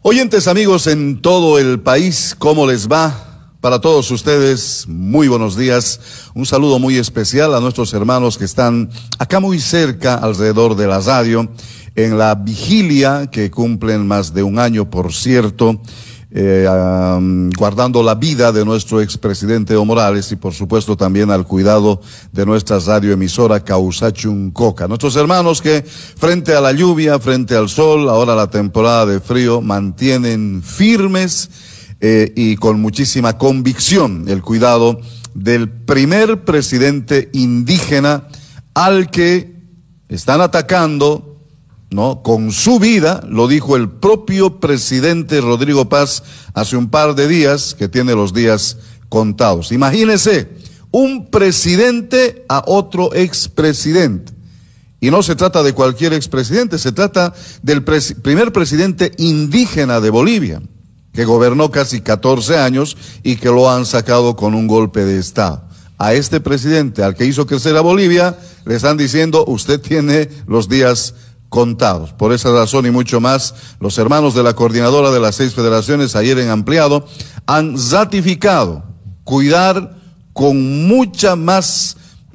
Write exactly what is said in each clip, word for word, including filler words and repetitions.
Oyentes, amigos en todo el país, ¿cómo les va? Para todos ustedes, muy buenos días. Un saludo muy especial a nuestros hermanos que están acá muy cerca, alrededor de la radio, en la vigilia que cumplen más de un año, por cierto, eh, um, guardando la vida de nuestro expresidente Evo Morales y por supuesto también al cuidado de nuestra radioemisora Causachuncoca. Nuestros hermanos que frente a la lluvia, frente al sol, ahora la temporada de frío, mantienen firmes eh, y con muchísima convicción el cuidado del primer presidente indígena al que están atacando, ¿no? Con su vida, lo dijo el propio presidente Rodrigo Paz hace un par de días, que tiene los días contados. Imagínese, un presidente a otro expresidente. Y no se trata de cualquier expresidente, se trata del pres- primer presidente indígena de Bolivia, que gobernó casi catorce años y que lo han sacado con un golpe de Estado. A este presidente, al que hizo crecer a Bolivia, le están diciendo, usted tiene los días contados. Por esa razón y mucho más, los hermanos de la coordinadora de las seis federaciones, ayer en ampliado, han ratificado cuidar con muchas más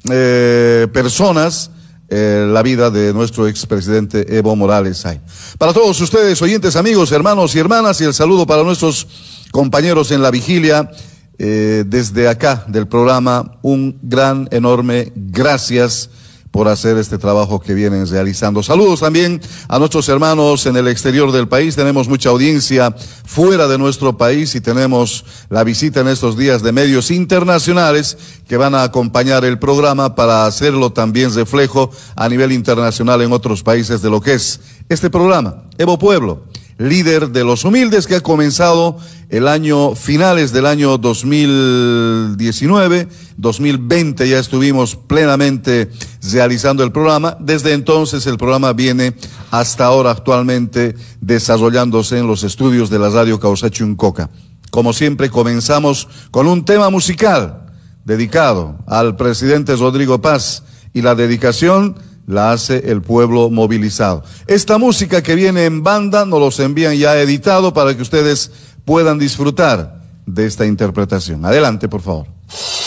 eh, personas eh, la vida de nuestro expresidente Evo Morales. Ay. Para todos ustedes, oyentes, amigos, hermanos y hermanas, y el saludo para nuestros compañeros en la vigilia, eh, desde acá del programa, un gran, enorme gracias por hacer este trabajo que vienen realizando. Saludos también a nuestros hermanos en el exterior del país. Tenemos mucha audiencia fuera de nuestro país y tenemos la visita en estos días de medios internacionales que van a acompañar el programa para hacerlo también reflejo a nivel internacional en otros países de lo que es este programa. Evo Pueblo, líder de los humildes, que ha comenzado el año, finales del año dos mil diecinueve, dos mil veinte ya estuvimos plenamente realizando el programa. Desde entonces el programa viene hasta ahora actualmente desarrollándose en los estudios de la radio Causachuncoca. Como siempre comenzamos con un tema musical dedicado al presidente Rodrigo Paz y la dedicación la hace el pueblo movilizado. Esta música que viene en banda nos los envían ya editado para que ustedes puedan disfrutar de esta interpretación. Adelante, por favor.